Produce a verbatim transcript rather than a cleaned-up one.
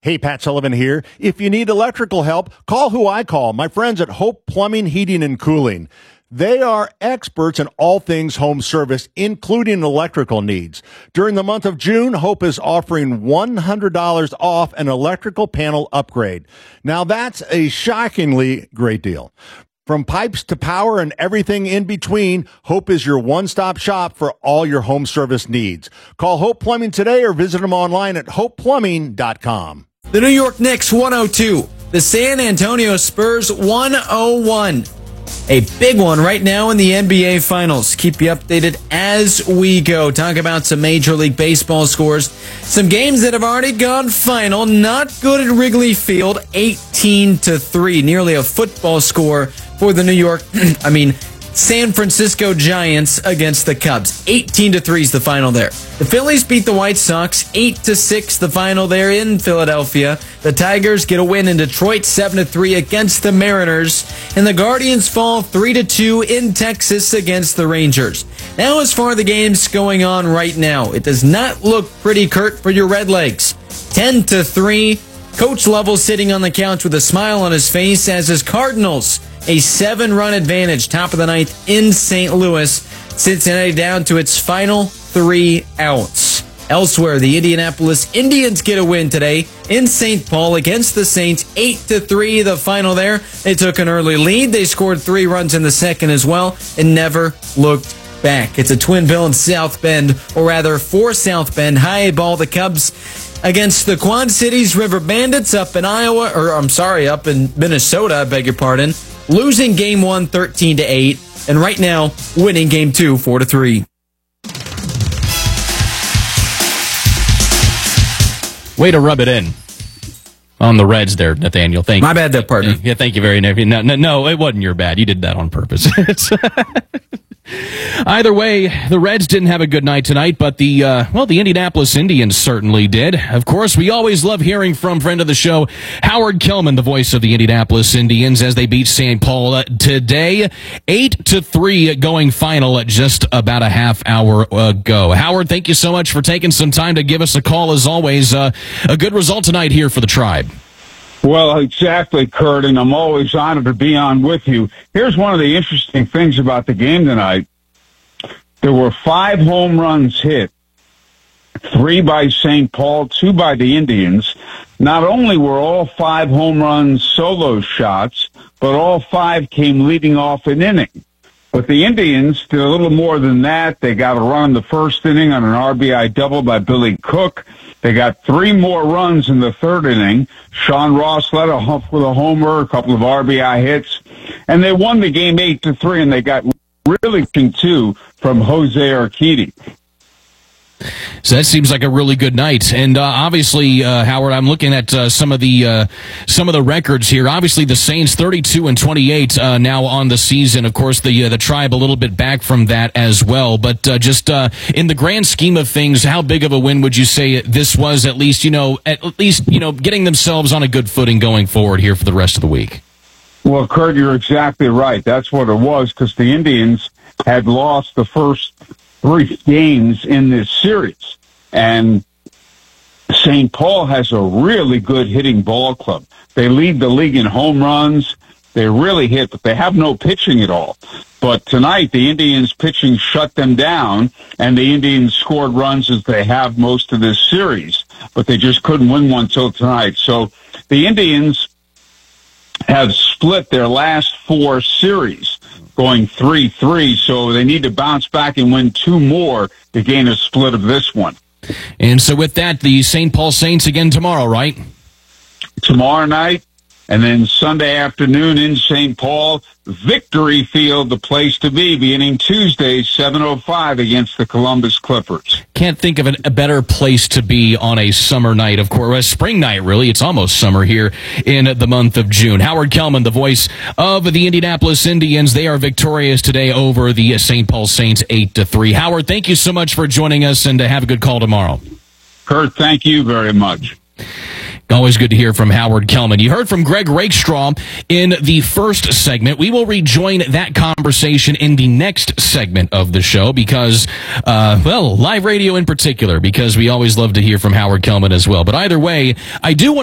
Hey, Pat Sullivan here. If you need electrical help, call who I call, my friends at Hope Plumbing, Heating, and Cooling. They are experts in all things home service, including electrical needs. During the month of June, Hope is offering one hundred dollars off an electrical panel upgrade. Now, that's a shockingly great deal. From pipes to power and everything in between, Hope is your one-stop shop for all your home service needs. Call Hope Plumbing today or visit them online at hope plumbing dot com. The New York Knicks one oh two. The San Antonio Spurs one oh one. A big one right now in the N B A Finals. Keep you updated as we go. Talk about some Major League Baseball scores. Some games that have already gone final. Not good at Wrigley Field. eighteen to three. Nearly a football score for the New York, I mean, San Francisco Giants against the Cubs. eighteen to three is the final there. The Phillies beat the White Sox. eight to six the final there in Philadelphia. The Tigers get a win in Detroit. seven to three against the Mariners. And the Guardians fall three to two in Texas against the Rangers. Now, as far as the games going on right now, it does not look pretty, Kurt, for your Redlegs. ten to three. Coach Lovell sitting on the couch with a smile on his face as his Cardinals a seven-run advantage, top of the ninth in Saint Louis. Cincinnati down to its final three outs. Elsewhere, the Indianapolis Indians get a win today in Saint Paul against the Saints. eight to three, the final there. They took an early lead. They scored three runs in the second as well and never looked back. It's a Twinville and South Bend, or rather for South Bend. High ball, the Cubs against the Quad Cities River Bandits up in Iowa, or I'm sorry, up in Minnesota, I beg your pardon. Losing game one, thirteen to eight, and right now winning game two, four to three. Way to rub it in on the Reds there, Nathaniel. Thank you. My bad, that partner. Yeah, thank you very much. No, no, no, it wasn't your bad. You did that on purpose. Either way, the Reds didn't have a good night tonight, but the, uh, well, the Indianapolis Indians certainly did. Of course, we always love hearing from friend of the show, Howard Kellman, the voice of the Indianapolis Indians, as they beat Saint Paul uh, today, eight to three going final at just about a half hour ago. Howard, thank you so much for taking some time to give us a call as always. Uh, a good result tonight here for the Tribe. Well, exactly, Kurt, and I'm always honored to be on with you. Here's one of the interesting things about the game tonight. There were five home runs hit, three by Saint Paul, two by the Indians. Not only were all five home runs solo shots, but all five came leading off an inning. But the Indians did a little more than that. They got a run in the first inning on an R B I double by Billy Cook. They got three more runs in the third inning. Sean Ross led a hump with a homer, a couple of R B I hits, and they won the game eight to three. And they got really two from Jose Urquidy. So that seems like a really good night. And uh, obviously, uh, Howard, I'm looking at uh, some of the uh, some of the records here. Obviously, the Saints thirty-two and twenty-eight uh, now on the season. Of course, the uh, the Tribe a little bit back from that as well. But uh, just uh, in the grand scheme of things, how big of a win would you say this was? At least you know, at least you know, getting themselves on a good footing going forward here for the rest of the week. Well, Kurt, you're exactly right. That's what it was, because the Indians had lost the first three games in this series. And Saint Paul has a really good hitting ball club. They lead the league in home runs. They really hit, but they have no pitching at all. But tonight, the Indians' pitching shut them down, and the Indians scored runs as they have most of this series. But they just couldn't win one till tonight. So the Indians have split their last four series, going three three, so they need to bounce back and win two more to gain a split of this one. And so with that, the Saint Paul Saints again tomorrow, right? Tomorrow night, and then Sunday afternoon in Saint Paul, Victory Field, the place to be, beginning Tuesday, seven oh five against the Columbus Clippers. Can't think of a better place to be on a summer night, of course. A spring night, really. It's almost summer here in the month of June. Howard Kellman, the voice of the Indianapolis Indians. They are victorious today over the Saint Paul Saints, eight to three. Howard, thank you so much for joining us, and have a good call tomorrow. Kurt, thank you very much. Always good to hear from Howard Kellman. You heard from Greg Rakestraw in the first segment. We will rejoin that conversation in the next segment of the show because, uh, well, live radio in particular, because we always love to hear from Howard Kellman as well. But either way, I do want